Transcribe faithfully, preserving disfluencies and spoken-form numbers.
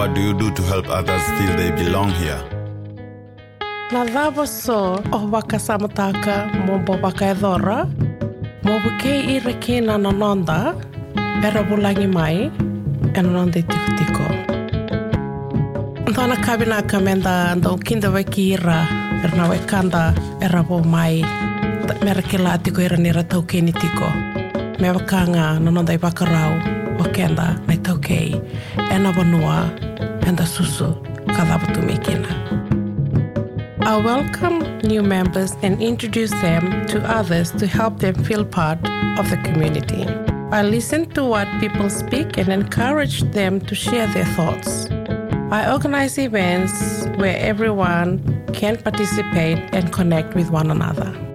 what do you do to help others feel they belong here? Na dhava so o waka samataka mo bo waka edhora, mo buke I rekina nanonda, era bulangi mai, e nanonda tiko-tiko. Ndona kabina kamenda ndo kinda waki ira, erna wekanda era bo mai, mera kila atiko ira nira taukeni tiko. Me wakanga nanonda I wakarau, wakenda na taukei, ena wanua, enda susu, kadhabutu mekina. I welcome new members and introduce them to others to help them feel part of the community. I listen to what people speak and encourage them to share their thoughts. I organize events where everyone can participate and connect with one another.